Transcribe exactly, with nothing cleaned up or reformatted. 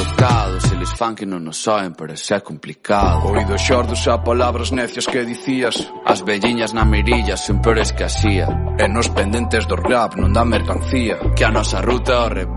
tocado, se les fan que non nos soen, pero ese é complicado. Oído xordos a palabras necias que dicías, as velliñas na mirilla son peores que asía, e nos pendentes do rap non dá mercancía, que a nosa ruta ao